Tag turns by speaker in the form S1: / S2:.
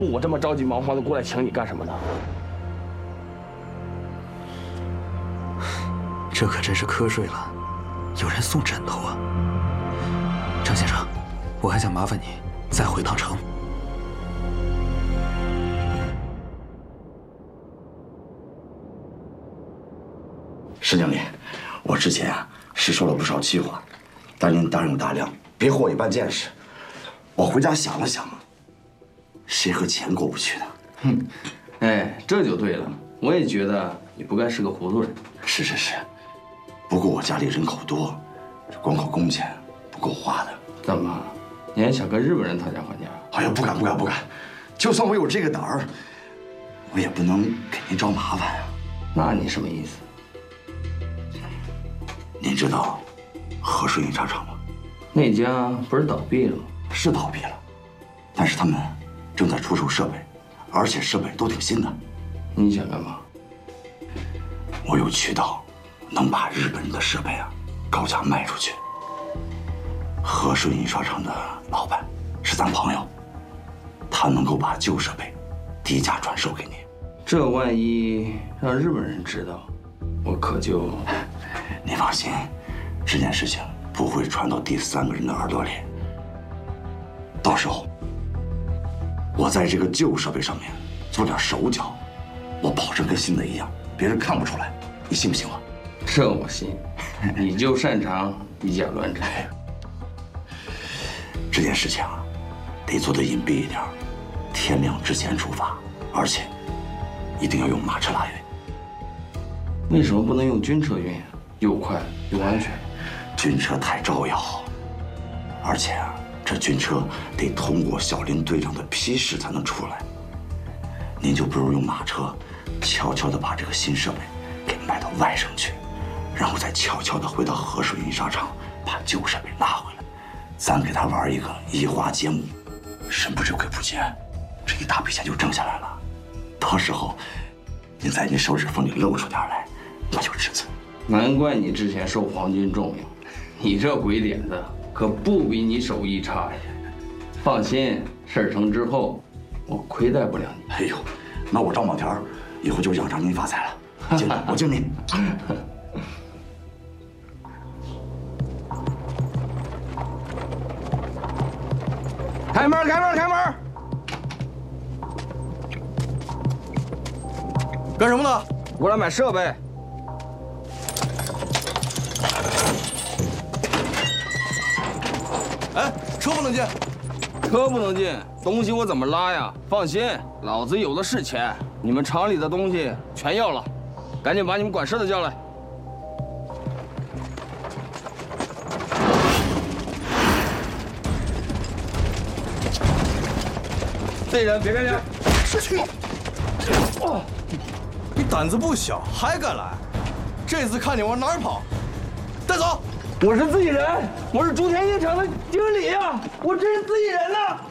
S1: 我这么着急忙慌的过来请你干什么呢？
S2: 这可真是瞌睡了，有人送枕头啊！张先生，我还想麻烦你再回趟城。
S3: 石经理，我之前是说了不少气话，但您大人有大量，别和我一般见识。我回家想了想，谁和钱过不去的？
S1: 哼，哎，这就对了。我也觉得你不该是个糊涂人。
S3: 是，不过我家里人口多，光靠工钱不够花的。
S1: 怎么，你还想跟日本人讨价还价？
S3: 哎呀，不敢！就算我有这个胆儿，我也不能给您找麻烦啊。
S1: 那你什么意思？
S3: 您知道和顺印刷厂吗？
S1: 那家不是倒闭了吗？
S3: 是倒闭了，但是他们正在出售设备，而且设备都挺新的。
S1: 你想干嘛？
S3: 我有渠道，能把日本人的设备高价卖出去。和顺印刷厂的老板是咱朋友，他能够把旧设备低价转售给你。
S1: 这万一让日本人知道，我可就……
S3: 你放心，这件事情不会传到第三个人的耳朵里。到时候，我在这个旧设备上面做点手脚，我保证跟新的一样，别人看不出来。你信不信我？
S1: 这我信，你就擅长以假乱真。
S3: 这件事情得做得隐蔽一点，天亮之前出发，而且一定要用马车拉运。
S1: 为什么不能用军车运？又快又安全。
S3: 军车太招摇，而且这军车得通过小林队长的批示才能出来。您就不如用马车，悄悄地把这个新设备给卖到外省去，然后再悄悄地回到和顺印刷厂，把旧设备拉回来。咱给他玩一个移花接木，神不知鬼不觉，这一大笔钱就挣下来了。到时候，您在您手指缝里露出点来，那就知足。
S1: 难怪你之前受皇军重用，你这鬼点子可不比你手艺差呀。放心，事儿成之后，我亏待不了你。
S3: 哎呦，那我张宝条以后就仰仗您发财了。敬你，我敬您。
S1: 开门！
S4: 干什么呢？
S1: 过来买设备。
S4: 哎，车不能进。
S1: 车不能进，东西我怎么拉呀？放心，老子有的是钱，你们厂里的东西全要了，赶紧把你们管事的叫来。这人别干架！
S4: 去！哦，你胆子不小，还敢来？这次看你往哪儿跑！带走！
S1: 我是自己人，我是竹田印厂的经理呀，我这是自己人呐。